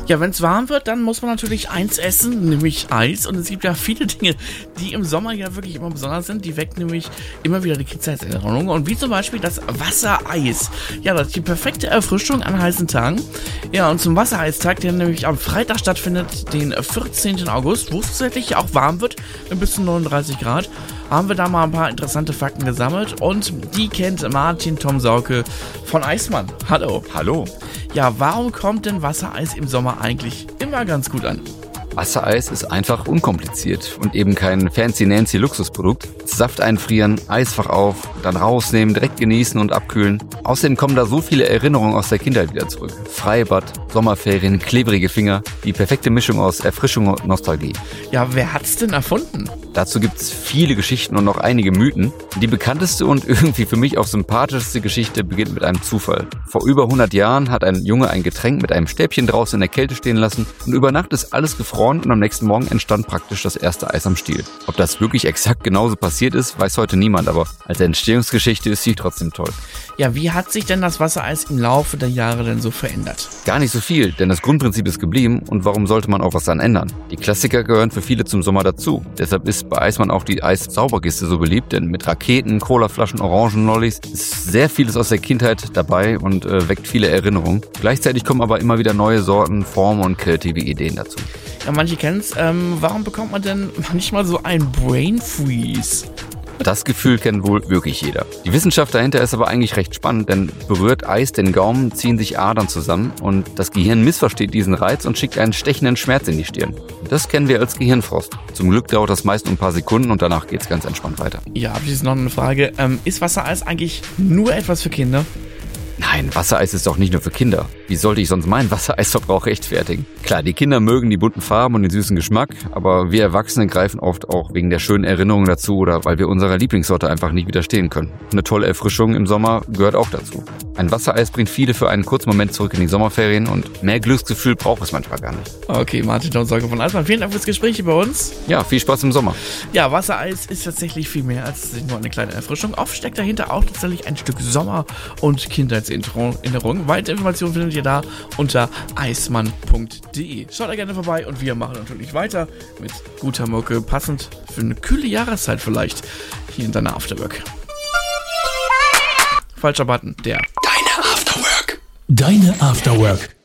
Ja, wenn es warm wird, dann muss man natürlich eins essen, nämlich Eis. Und es gibt ja viele Dinge, die im Sommer ja wirklich immer besonders sind. Die wecken nämlich immer wieder die Kindheitserinnerungen. Und wie zum Beispiel das Wassereis. Ja, das ist die perfekte Erfrischung an heißen Tagen. Ja, und zum Wassereistag, der nämlich am Freitag stattfindet, den 14. August, wo es tatsächlich auch warm wird, bis zu 39 Grad, haben wir da mal ein paar interessante Fakten gesammelt. Und die kennt Martin Tom Sauke von Eismann. Hallo. Hallo. Ja, warum kommt denn Wassereis im Sommer eigentlich immer ganz gut an? Wassereis ist einfach unkompliziert und eben kein fancy-nancy Luxusprodukt. Saft einfrieren, Eisfach auf, dann rausnehmen, direkt genießen und abkühlen. Außerdem kommen da so viele Erinnerungen aus der Kindheit wieder zurück. Freibad, Sommerferien, klebrige Finger, die perfekte Mischung aus Erfrischung und Nostalgie. Ja, wer hat's denn erfunden? Dazu gibt's viele Geschichten und noch einige Mythen. Die bekannteste und irgendwie für mich auch sympathischste Geschichte beginnt mit einem Zufall. Vor über 100 Jahren hat ein Junge ein Getränk mit einem Stäbchen draußen in der Kälte stehen lassen und über Nacht ist alles gefroren und am nächsten Morgen entstand praktisch das erste Eis am Stiel. Ob das wirklich exakt genauso passiert ist, weiß heute niemand, aber als Entstehungsgeschichte ist sie trotzdem toll. Ja, wie hat sich denn das Wassereis im Laufe der Jahre denn so verändert? Gar nicht so viel, denn das Grundprinzip ist geblieben und warum sollte man auch was daran ändern? Die Klassiker gehören für viele zum Sommer dazu. Deshalb ist bei Eismann auch die Eissauberkiste so beliebt, denn mit Raketen, Colaflaschen, Orangenlollis ist sehr vieles aus der Kindheit dabei und weckt viele Erinnerungen. Gleichzeitig kommen aber immer wieder neue Sorten, Formen und kreative Ideen dazu. Ja, manche kennen's. Warum bekommt man denn manchmal so ein Brain Freeze? Das Gefühl kennt wohl wirklich jeder. Die Wissenschaft dahinter ist aber eigentlich recht spannend, denn berührt Eis den Gaumen, ziehen sich Adern zusammen und das Gehirn missversteht diesen Reiz und schickt einen stechenden Schmerz in die Stirn. Das kennen wir als Gehirnfrost. Zum Glück dauert das meist ein paar Sekunden und danach geht's ganz entspannt weiter. Ja, abschließend noch eine Frage. Ist Wassereis eigentlich nur etwas für Kinder? Nein, Wassereis ist doch nicht nur für Kinder. Wie sollte ich sonst meinen Wassereisverbrauch rechtfertigen? Klar, die Kinder mögen die bunten Farben und den süßen Geschmack, aber wir Erwachsene greifen oft auch wegen der schönen Erinnerungen dazu oder weil wir unserer Lieblingssorte einfach nicht widerstehen können. Eine tolle Erfrischung im Sommer gehört auch dazu. Ein Wassereis bringt viele für einen kurzen Moment zurück in die Sommerferien und mehr Glücksgefühl braucht es manchmal gar nicht. Okay, Martin Tom Sauke von Eismann, vielen Dank fürs Gespräch bei uns. Ja, viel Spaß im Sommer. Ja, Wassereis ist tatsächlich viel mehr als nur eine kleine Erfrischung. Oft steckt dahinter auch tatsächlich ein Stück Sommer- und Kindheitserinnerung. Weitere Informationen findet ihr da unter eismann.de. Schaut da gerne vorbei und wir machen natürlich weiter mit guter Mucke, passend für eine kühle Jahreszeit vielleicht, hier in deiner Afterwork. Falscher Button, der. Deine Afterwork.